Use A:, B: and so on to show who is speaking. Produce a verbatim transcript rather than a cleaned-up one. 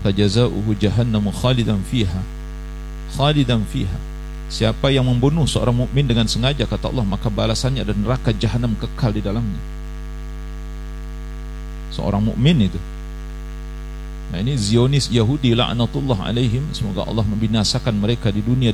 A: fajazauhu jahannamu khalidan fiha khalidan fiha. Siapa yang membunuh seorang mukmin dengan sengaja, kata Allah, maka balasannya adalah neraka jahanam kekal di dalamnya. Seorang mukmin itu. Nah, ini Zionis Yahudi laknatullah alaihim, semoga Allah membinasakan mereka di dunia